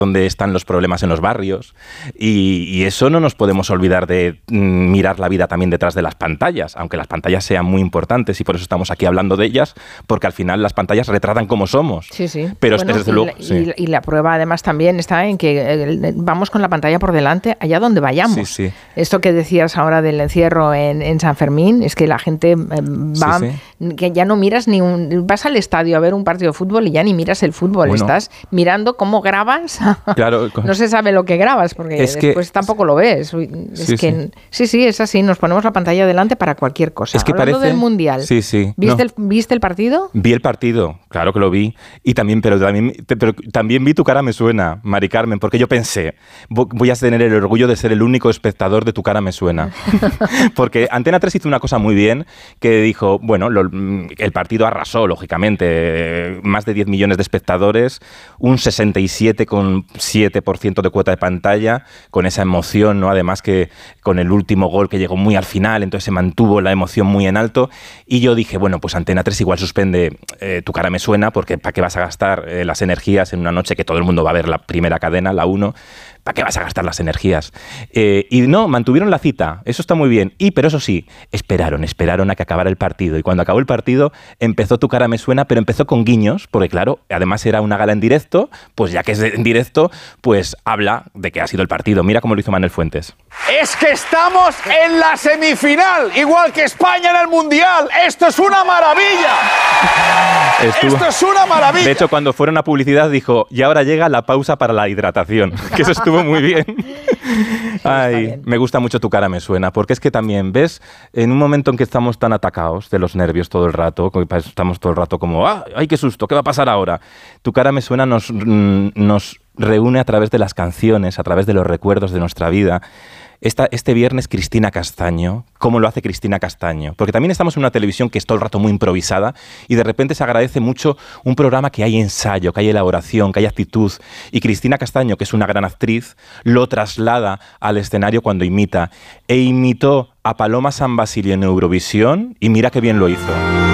dónde están los problemas en los barrios, y eso no nos podemos olvidar de mirar la vida también detrás de las pantallas, aunque las pantallas sean muy importantes y por eso estamos aquí hablando de ellas, porque al final las pantallas retratan cómo somos. Sí, sí. Pero bueno, desde luego, y la prueba además también está en que vamos con la pantalla por delante allá donde vayamos. Sí, sí. Esto que decías ahora del encierro en San Fermín, es que la gente va, que ya no miras vas al estadio a ver un partido de fútbol y ya ni miras el fútbol, bueno, estás mirando cómo grabas. Claro, no se sabe lo que grabas porque después tampoco lo ves. Sí, es así, nos ponemos la pantalla delante para cualquier cosa. Es que Hablando del Mundial, ¿viste el partido? Vi el partido, claro que lo vi, y pero también vi Tu cara me suena, Mari Carmen, porque yo pensé, voy a tener el orgullo de ser el único espectador de Tu cara me suena. Porque Antena 3 hizo una cosa muy bien, que dijo, bueno, el partido arrasó, lógicamente, más de 10 millones de espectadores, un 67,7% de cuota de pantalla, con esa emoción, ¿no? Además que con el último gol que llegó muy al final, entonces se mantuvo la emoción muy en alto, y yo dije, bueno, pues Antena 3 igual suspende Tu cara me suena, porque ¿para qué vas a gastar las energías en una noche que todo el mundo va a ver la primera cadena, la 1? ¿Para qué vas a gastar las energías? Y no, mantuvieron la cita, eso está muy bien. Pero eso sí, esperaron a que acabara el partido. Y cuando acabó el partido, empezó Tu cara me suena, pero empezó con guiños, porque claro, además era una gala en directo, pues ya que es en directo, pues habla de que ha sido el partido. Mira cómo lo hizo Manuel Fuentes. Es que estamos en la semifinal, igual que España en el Mundial. ¡Esto es una maravilla! ¡Esto es una maravilla! De hecho, cuando fueron a publicidad dijo, y ahora llega la pausa para la hidratación, que eso estuvo muy bien. Ay, me gusta mucho Tu cara me suena, porque es que también, ¿ves? En un momento en que estamos tan atacados de los nervios todo el rato, estamos todo el rato como, ¡ay, qué susto! ¿Qué va a pasar ahora? Tu cara me suena nos reúne a través de las canciones, a través de los recuerdos de nuestra vida. Este viernes Cristina Castaño, ¿cómo lo hace Cristina Castaño? Porque también estamos en una televisión que es todo el rato muy improvisada y de repente se agradece mucho un programa que hay ensayo, que hay elaboración, que hay actitud. Y Cristina Castaño, que es una gran actriz, lo traslada al escenario cuando imita. E imitó a Paloma San Basilio en Eurovisión y mira qué bien lo hizo.